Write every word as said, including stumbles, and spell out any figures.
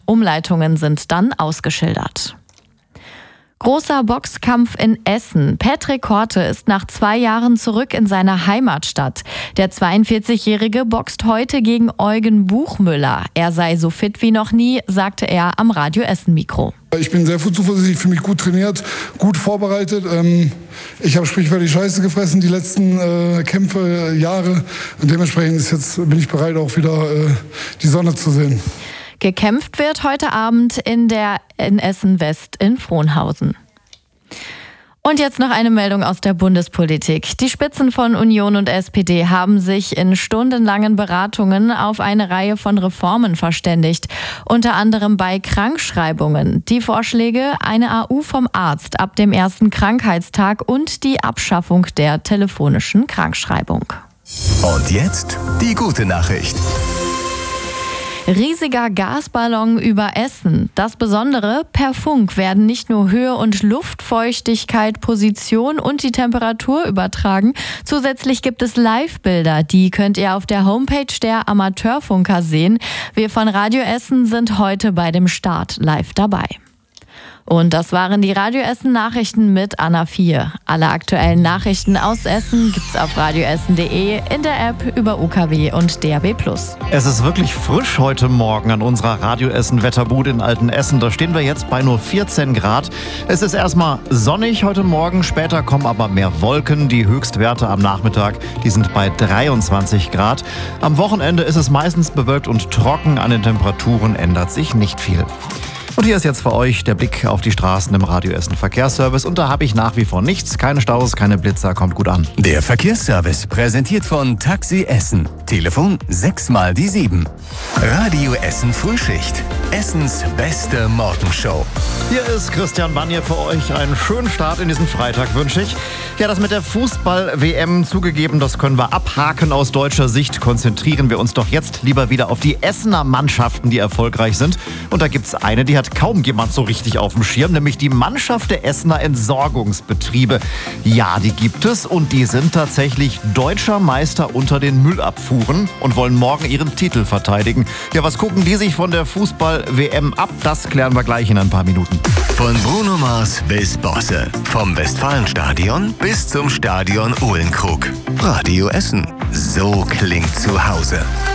Umleitungen sind dann ausgeschildert. Großer Boxkampf in Essen. Patrick Horte ist nach zwei Jahren zurück in seiner Heimatstadt. Der zweiundvierzigjährige boxt heute gegen Eugen Buchmüller. Er sei so fit wie noch nie, sagte er am Radio Essen Mikro. Ich bin sehr zuversichtlich, für mich gut trainiert, gut vorbereitet. Ich habe sprichwörtlich Scheiße gefressen die letzten äh, Kämpfe, Jahre. Und dementsprechend ist jetzt, bin ich bereit, auch wieder äh, die Sonne zu sehen. Gekämpft wird heute Abend in der in Essen West in Frohnhausen. Und jetzt noch eine Meldung aus der Bundespolitik. Die Spitzen von Union und S P D haben sich in stundenlangen Beratungen auf eine Reihe von Reformen verständigt. Unter anderem bei Krankschreibungen. Die Vorschläge, eine A U vom Arzt ab dem ersten Krankheitstag und die Abschaffung der telefonischen Krankschreibung. Und jetzt die gute Nachricht. Riesiger Gasballon über Essen. Das Besondere, per Funk werden nicht nur Höhe und Luftfeuchtigkeit, Position und die Temperatur übertragen. Zusätzlich gibt es Live-Bilder, die könnt ihr auf der Homepage der Amateurfunker sehen. Wir von Radio Essen sind heute bei dem Start live dabei. Und das waren die Radio Essen Nachrichten mit Anna vier. Alle aktuellen Nachrichten aus Essen gibt's auf radioessen punkt de, in der App, über U K W und D A B plus. Es ist wirklich frisch heute Morgen an unserer Radio Essen Wetterbude in Altenessen. Da stehen wir jetzt bei nur vierzehn Grad. Es ist erstmal sonnig heute Morgen, später kommen aber mehr Wolken. Die Höchstwerte am Nachmittag, die sind bei dreiundzwanzig Grad. Am Wochenende ist es meistens bewölkt und trocken. An den Temperaturen ändert sich nicht viel. Und hier ist jetzt für euch der Blick auf die Straßen im Radio Essen Verkehrsservice. Und da habe ich nach wie vor nichts. Keine Staus, keine Blitzer, kommt gut an. Der Verkehrsservice präsentiert von Taxi Essen. Telefon sechs mal die sieben. Radio Essen Frühschicht. Essens beste Morgenshow. Hier ist Christian Banje für euch. Einen schönen Start in diesen Freitag wünsche ich. Ja, das mit der Fußball-W M zugegeben, das können wir abhaken aus deutscher Sicht. Konzentrieren wir uns doch jetzt lieber wieder auf die Essener Mannschaften, die erfolgreich sind. Und da gibt's eine, die hat kaum jemand so richtig auf dem Schirm, nämlich die Mannschaft der Essener Entsorgungsbetriebe. Ja, die gibt es und die sind tatsächlich deutscher Meister unter den Müllabfuhren und wollen morgen ihren Titel verteidigen. Ja, was gucken die sich von der Fußball-W M ab? Das klären wir gleich in ein paar Minuten. Von Bruno Mars bis Bosse. Vom Westfalenstadion bis zum Stadion Uhlenkrug. Radio Essen. So klingt zu Hause.